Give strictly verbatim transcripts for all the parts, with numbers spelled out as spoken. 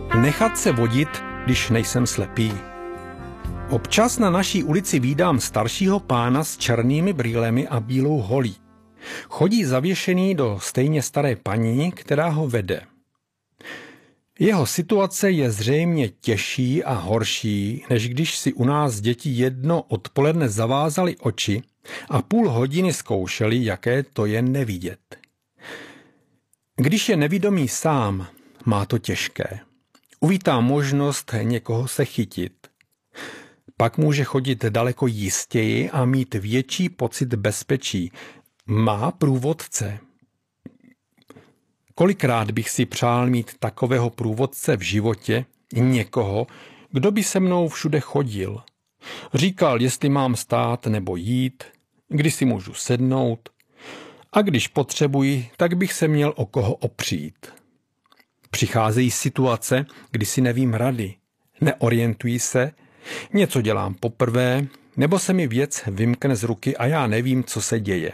Nechat se vodit, když nejsem slepý. Občas na naší ulici vídám staršího pána s černými brýlemi a bílou holí. Chodí zavěšený do stejně staré paní, která ho vede. Jeho situace je zřejmě těžší a horší, než když si u nás děti jedno odpoledne zavázali oči a půl hodiny zkoušeli, jaké to je nevidět. Když je nevidomý sám, má to těžké. Uvítá možnost někoho se chytit. Pak může chodit daleko jistěji a mít větší pocit bezpečí. Má průvodce. Kolikrát bych si přál mít takového průvodce v životě, někoho, kdo by se mnou všude chodil. Říkal, jestli mám stát nebo jít, kdy si můžu sednout a když potřebuji, tak bych se měl o koho opřít. Přicházejí situace, kdy si nevím rady, neorientuji se, něco dělám poprvé, nebo se mi věc vymkne z ruky a já nevím, co se děje.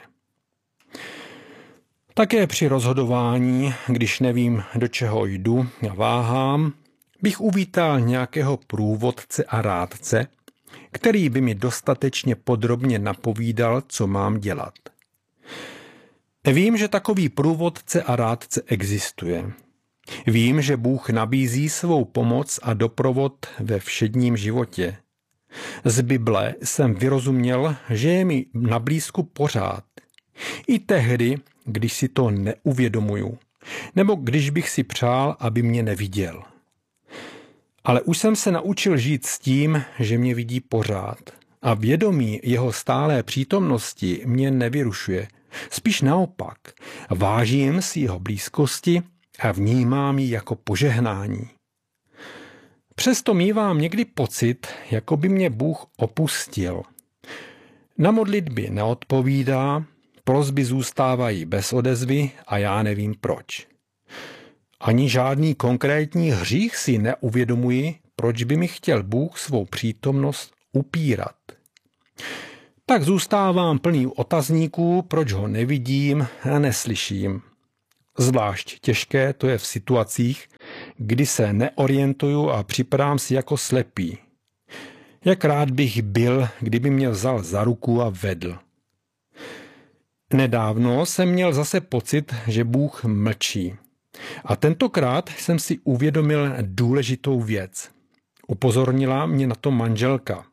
Také při rozhodování, když nevím, do čeho jdu a váhám, bych uvítal nějakého průvodce a rádce, který by mi dostatečně podrobně napovídal, co mám dělat. Vím, že takový průvodce a rádce existuje. Vím, že Bůh nabízí svou pomoc a doprovod ve všedním životě. Z Bible jsem vyrozuměl, že je mi na blízku pořád. I tehdy, když si to neuvědomuju, nebo když bych si přál, aby mě neviděl. Ale už jsem se naučil žít s tím, že mě vidí pořád. A vědomí jeho stálé přítomnosti mě nevyrušuje. Spíš naopak, vážím si jeho blízkosti a vnímám ji jako požehnání. Přesto mívám někdy pocit, jako by mě Bůh opustil. Na modlitby neodpovídá, prosby zůstávají bez odezvy a já nevím proč. Ani žádný konkrétní hřích si neuvědomuji, proč by mi chtěl Bůh svou přítomnost upírat. Tak zůstávám plný otazníků, proč ho nevidím a neslyším. Zvlášť těžké to je v situacích, kdy se neorientuju a připadám si jako slepý. Jak rád bych byl, kdyby mě vzal za ruku a vedl. Nedávno jsem měl zase pocit, že Bůh mlčí. A tentokrát jsem si uvědomil důležitou věc. Upozornila mě na to manželka.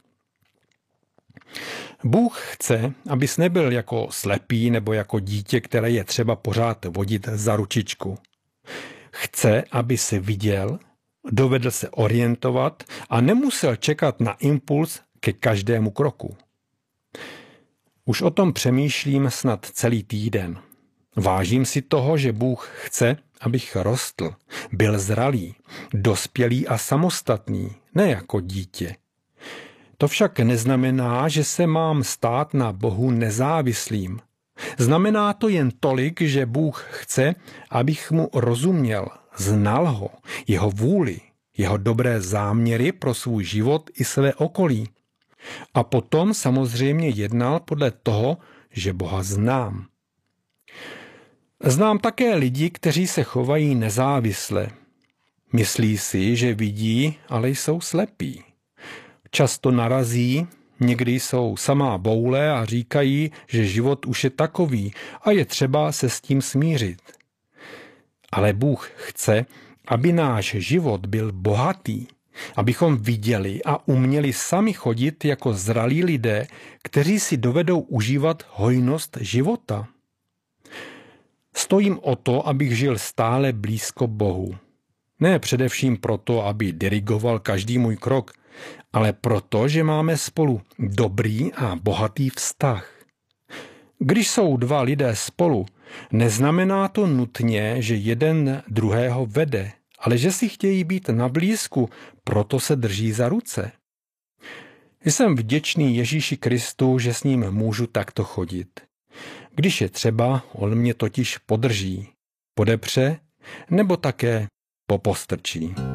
Bůh chce, abys nebyl jako slepý nebo jako dítě, které je třeba pořád vodit za ručičku. Chce, aby si viděl, dovedl se orientovat a nemusel čekat na impuls ke každému kroku. Už o tom přemýšlím snad celý týden. Vážím si toho, že Bůh chce, abych rostl, byl zralý, dospělý a samostatný, ne jako dítě. To však neznamená, že se mám stát na Bohu nezávislým. Znamená to jen tolik, že Bůh chce, abych mu rozuměl, znal ho, jeho vůli, jeho dobré záměry pro svůj život i své okolí. A potom samozřejmě jednal podle toho, že Boha znám. Znám také lidi, kteří se chovají nezávisle. Myslí si, že vidí, ale jsou slepí. Často narazí, někdy jsou samá boule a říkají, že život už je takový a je třeba se s tím smířit. Ale Bůh chce, aby náš život byl bohatý, abychom viděli a uměli sami chodit jako zralí lidé, kteří si dovedou užívat hojnost života. Stojím o to, abych žil stále blízko Bohu. Ne především proto, aby dirigoval každý můj krok, ale proto, že máme spolu dobrý a bohatý vztah. Když jsou dva lidé spolu, neznamená to nutně, že jeden druhého vede, ale že si chtějí být na blízku, proto se drží za ruce. Jsem vděčný Ježíši Kristu, že s ním můžu takto chodit. Když je třeba, on mě totiž podrží, podepře nebo také popostrčí.